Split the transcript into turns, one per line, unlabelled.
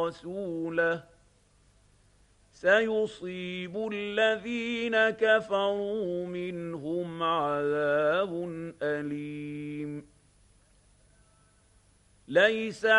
رسوله سيصيب الذين كفروا منهم عذاب أليم. ليس